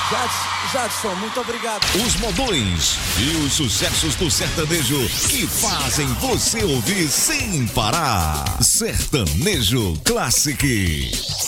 Jadson, muito obrigado. Os modões e os sucessos do sertanejo que fazem você ouvir sem parar. Sertanejo Classic.